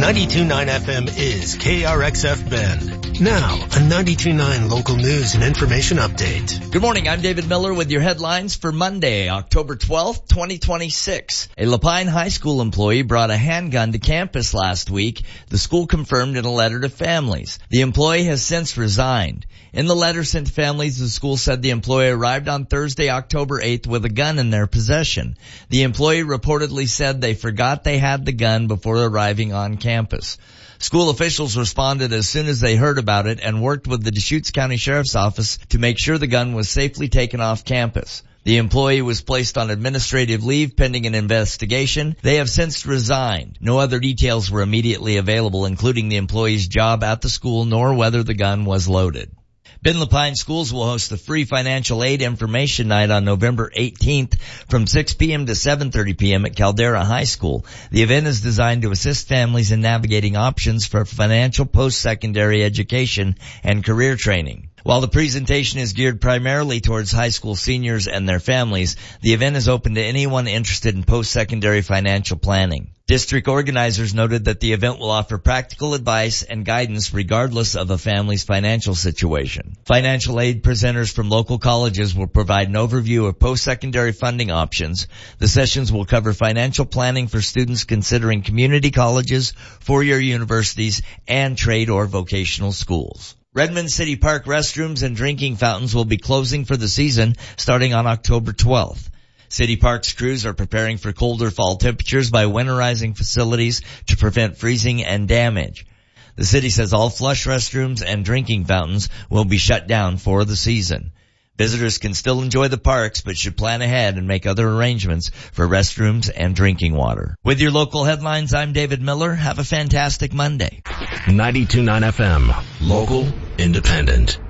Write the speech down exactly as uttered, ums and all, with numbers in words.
ninety-two point nine F M is K R X F Bend. Now, a ninety-two point nine local news and information update. Good morning, I'm David Miller with your headlines for Monday, October twelfth, twenty twenty-six. A Lapine High School employee brought a handgun to campus last week, the school confirmed in a letter to families. The employee has since resigned. In the letter sent to families, the school said the employee arrived on Thursday, October eighth with a gun in their possession. The employee reportedly said they forgot they had the gun before arriving on campus. School officials responded as soon as they heard about it and worked with the Deschutes County Sheriff's Office to make sure the gun was safely taken off campus. The employee was placed on administrative leave pending an investigation. They have since resigned. No other details were immediately available, including the employee's job at the school nor whether the gun was loaded. Bend Lapine Schools will host the free financial aid information night on November eighteenth from six p.m. to seven thirty p.m. at Caldera High School. The event is designed to assist families in navigating options for financial post-secondary education and career training. While the presentation is geared primarily towards high school seniors and their families, the event is open to anyone interested in post-secondary financial planning. District organizers noted that the event will offer practical advice and guidance regardless of a family's financial situation. Financial aid presenters from local colleges will provide an overview of post-secondary funding options. The sessions will cover financial planning for students considering community colleges, four-year universities, and trade or vocational schools. Redmond City Park restrooms and drinking fountains will be closing for the season starting on October twelfth. City Parks crews are preparing for colder fall temperatures by winterizing facilities to prevent freezing and damage. The city says all flush restrooms and drinking fountains will be shut down for the season. Visitors can still enjoy the parks, but should plan ahead and make other arrangements for restrooms and drinking water. With your local headlines, I'm David Miller. Have a fantastic Monday. ninety-two point nine F M, local, independent.